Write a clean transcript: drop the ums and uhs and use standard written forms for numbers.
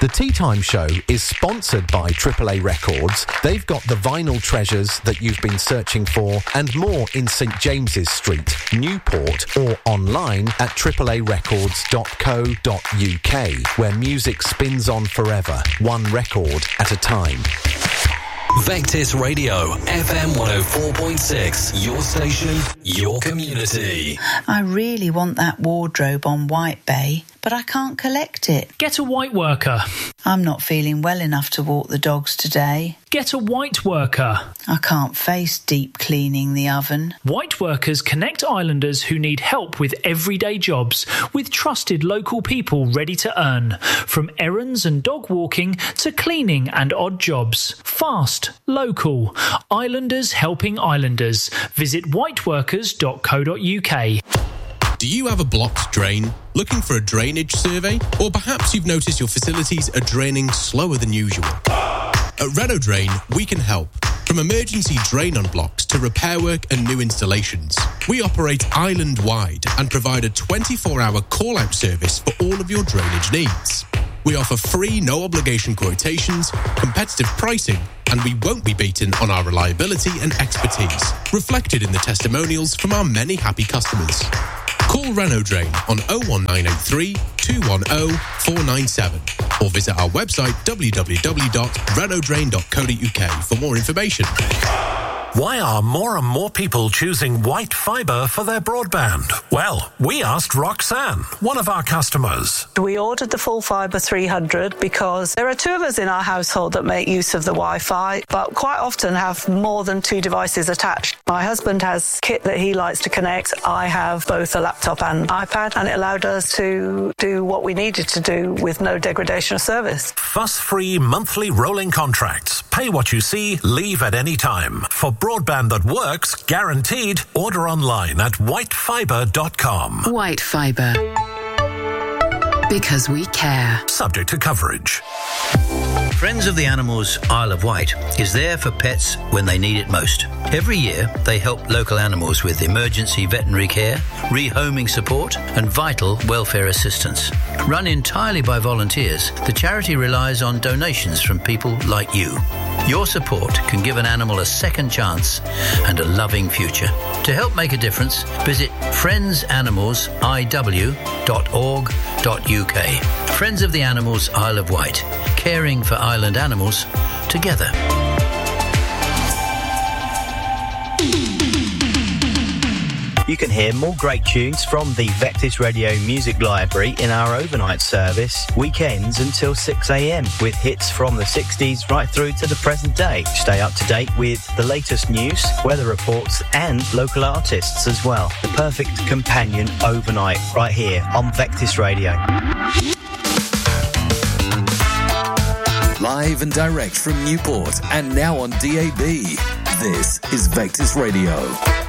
The Tea Time Show is sponsored by AAA Records. They've got the vinyl treasures that you've been searching for and more in St James's Street, Newport, or online at AAArecords.co.uk, where music spins on forever, one record at a time. Vectis Radio, FM 104.6, your station, your community. I really want that wardrobe on White Bay, but I can't collect it. Get a white worker. I'm not feeling well enough to walk the dogs today. Get a white worker. I can't face deep cleaning the oven. White Workers connect islanders who need help with everyday jobs with trusted local people ready to earn. From errands and dog walking to cleaning and odd jobs. Fast, local. Islanders helping islanders. Visit whiteworkers.co.uk. Do you have a blocked drain? Looking for a drainage survey? Or perhaps you've noticed your facilities are draining slower than usual? At Renault Drain, we can help. From emergency drain unblocks to repair work and new installations. We operate island-wide and provide a 24-hour call-out service for all of your drainage needs. We offer free, no-obligation quotations, competitive pricing, and we won't be beaten on our reliability and expertise, reflected in the testimonials from our many happy customers. Call Renault Drain on 01983 210 497 or visit our website www.renaultdrain.co.uk for more information. Why are more and more people choosing white fibre for their broadband? Well, we asked Roxanne, one of our customers. We ordered the full fibre 300 because there are two of us in our household that make use of the Wi-Fi, but quite often have more than two devices attached. My husband has kit that he likes to connect. I have both a laptop and iPad, and it allowed us to do what we needed to do with no degradation of service. Fuss-free monthly rolling contracts. Pay what you see, leave at any time. For broadband that works, guaranteed, order online at whitefibre.com. White Fibre. Because we care. Subject to coverage. Friends of the Animals Isle of Wight is there for pets when they need it most. Every year, they help local animals with emergency veterinary care, rehoming support, and vital welfare assistance. Run entirely by volunteers, the charity relies on donations from people like you. Your support can give an animal a second chance and a loving future. To help make a difference, visit friendsanimalsiw.org.uk. Friends of the Animals Isle of Wight, caring for island animals together. You can hear more great tunes from the Vectis Radio Music Library in our overnight service, weekends until 6 a.m, with hits from the 60s right through to the present day. Stay up to date with the latest news, weather reports, and local artists as well. The perfect companion overnight right here on Vectis Radio. Live and direct from Newport and now on DAB. This is Vectis Radio.